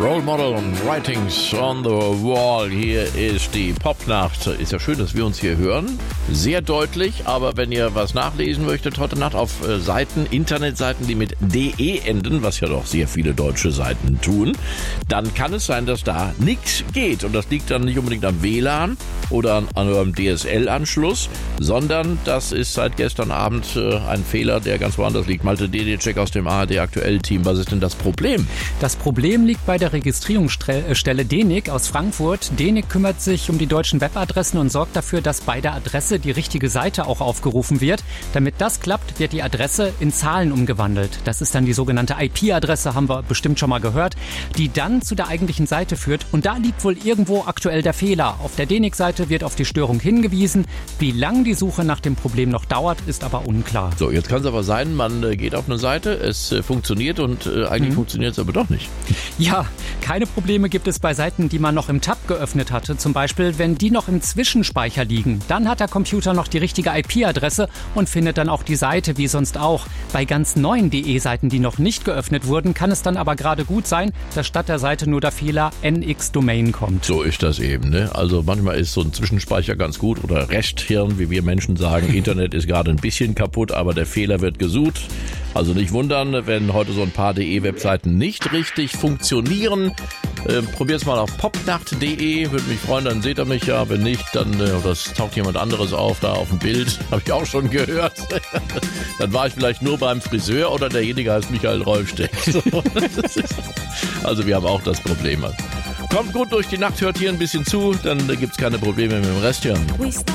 Role Model und Writings on the Wall. Hier ist die Popnacht. Ist ja schön, dass wir uns hier hören. Sehr deutlich, aber wenn ihr was nachlesen möchtet heute Nacht auf Seiten, Internetseiten, die mit DE enden, was ja doch sehr viele deutsche Seiten tun, dann kann es sein, dass da nichts geht. Und das liegt dann nicht unbedingt am WLAN oder an eurem DSL-Anschluss, sondern das ist seit gestern Abend ein Fehler, der ganz woanders liegt. Malte DD-Check aus dem ARD-Aktuell-Team. Was ist denn das Problem? Das Problem liegt bei der Registrierungsstelle DENIC aus Frankfurt. DENIC kümmert sich um die deutschen Webadressen und sorgt dafür, dass bei der Adresse die richtige Seite auch aufgerufen wird. Damit das klappt, wird die Adresse in Zahlen umgewandelt. Das ist dann die sogenannte IP-Adresse, haben wir bestimmt schon mal gehört, die dann zu der eigentlichen Seite führt. Und da liegt wohl irgendwo aktuell der Fehler. Auf der DENIC-Seite wird auf die Störung hingewiesen. Wie lang die Suche nach dem Problem noch dauert, ist aber unklar. So, jetzt kann es aber sein, man geht auf eine Seite, es funktioniert und eigentlich funktioniert es aber doch nicht. Ja, keine Probleme gibt es bei Seiten, die man noch im Tab geöffnet hatte. Zum Beispiel, wenn die noch im Zwischenspeicher liegen. Dann hat der Computer noch die richtige IP-Adresse und findet dann auch die Seite, wie sonst auch. Bei ganz neuen DE-Seiten, die noch nicht geöffnet wurden, kann es dann aber gerade gut sein, dass statt der Seite nur der Fehler NX-Domain kommt. So ist das eben, ne? Also manchmal ist so ein Zwischenspeicher ganz gut oder Resthirn, wie wir Menschen sagen. Internet ist gerade ein bisschen kaputt, aber der Fehler wird gesucht. Also nicht wundern, wenn heute so ein paar DE-Webseiten nicht richtig funktionieren. Probiert's mal auf popnacht.de, würde mich freuen, dann seht ihr mich ja. Wenn nicht, dann das taucht jemand anderes auf, da auf dem Bild, habe ich auch schon gehört. Dann war ich vielleicht nur beim Friseur oder derjenige heißt Michael Rolfsteck. Also wir haben auch das Problem. Kommt gut durch die Nacht, hört hier ein bisschen zu, dann gibt's keine Probleme mit dem Rest hier.